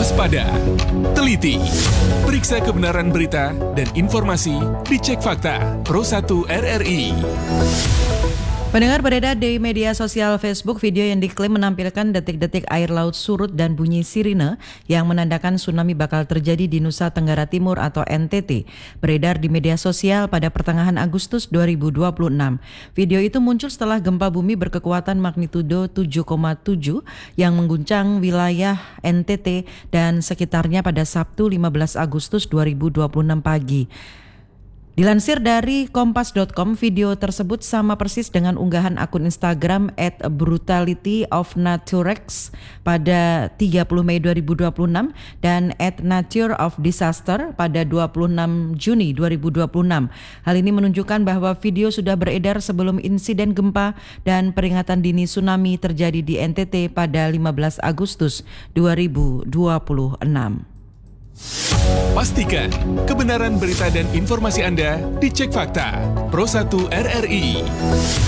Waspada, teliti, periksa kebenaran berita dan informasi, dicek fakta. Pro 1 RRI. Pendengar, beredar di media sosial Facebook video yang diklaim menampilkan detik-detik air laut surut dan bunyi sirine yang menandakan tsunami bakal terjadi di Nusa Tenggara Timur atau NTT. Beredar di media sosial pada pertengahan Agustus 2026. Video itu muncul setelah gempa bumi berkekuatan magnitudo 7,7 yang mengguncang wilayah NTT dan sekitarnya pada Sabtu 15 Agustus 2026 pagi. Dilansir dari kompas.com, video tersebut sama persis dengan unggahan akun Instagram @brutalityofnaturex pada 30 Mei 2026 dan @natureofdisaster pada 26 Juni 2026. Hal ini menunjukkan bahwa video sudah beredar sebelum insiden gempa dan peringatan dini tsunami terjadi di NTT pada 15 Agustus 2026. Pastikan kebenaran berita dan informasi Anda dicek fakta. Pro 1 RRI.